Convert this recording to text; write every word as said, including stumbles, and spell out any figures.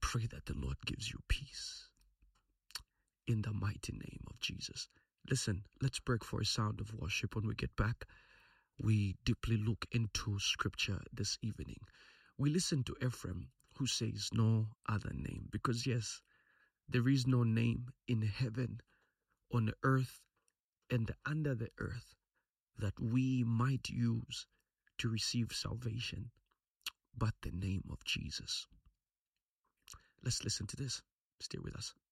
pray that the Lord gives you peace in the mighty name of Jesus. Listen, let's break for a sound of worship. When we get back, we deeply look into scripture this evening. We listen to Ephraim, who says no other name, because yes, there is no name in heaven, on earth, and under the earth that we might use to receive salvation but the name of Jesus. Let's listen to this. Stay with us.